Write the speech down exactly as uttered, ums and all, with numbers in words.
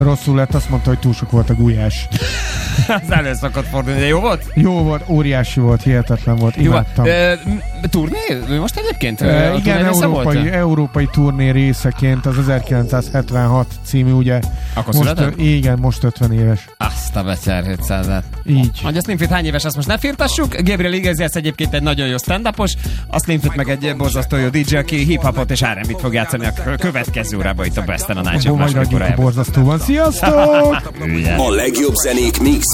rosszul lett, azt mondta, hogy túl sok volt a gulyás. Az elő szokott fordulni, de jó volt? Jó volt, óriási volt, hihetetlen volt, imádtam. E, turné? Most egyébként? E, igen, európai, európai turné részeként az ezerkilencszázhetvenhat című, ugye. Akkor most, született? Igen, most ötven éves. Azt a betyár hétszázat. Így. Hogy a Slimfit hány éves, azt most ne firtassuk. Gabriel Iglesias egyébként egy nagyon jó stand-upos, a Slimfit meg egy borzasztó jó dé dzsé, aki hip-hopot és er and bét fog játszani a következő órában itt a Besten a Night Show második órájában. Borzasztóan. Sziasztok! A legjobb zenék mix